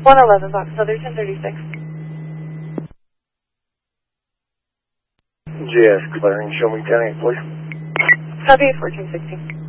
111 Box Southern 1036. JS clearing, show me 10-8, please. Copy 1416.